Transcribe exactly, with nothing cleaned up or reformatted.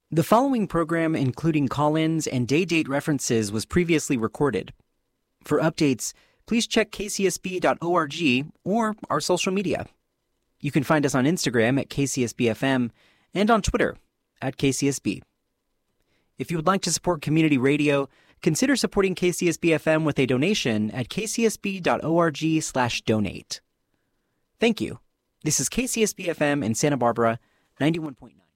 The following program, including call-ins and day-date references, was previously recorded. For updates, please check k c s b dot org or our social media. You can find us on Instagram at K C S B F M and on Twitter at K C S B. If you would like to support community radio, consider supporting K C S B F M with a donation at k c s b dot org slash donate. Thank you. This is K C S B F M in Santa Barbara, ninety-one point nine.